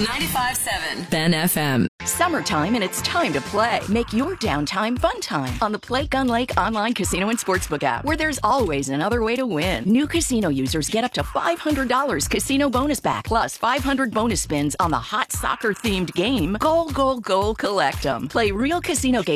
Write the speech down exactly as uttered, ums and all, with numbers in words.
ninety-five point seven Ben F M. Summertime and it's time to play. Make your downtime fun time on the Play Gun Lake online casino and sportsbook app, where there's always another way to win. New casino users get up to five hundred dollars casino bonus back, plus five hundred bonus spins on the hot soccer-themed game. Goal, goal, goal, collect 'em. Play real casino games